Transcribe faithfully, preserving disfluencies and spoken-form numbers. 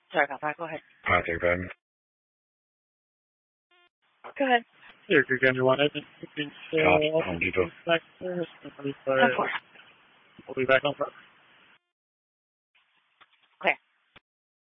Sorry about that. Go ahead. I think then. Go ahead. Here, you're going to want it. You can God, Home Depot. back there. We'll be Of course. We'll be back on.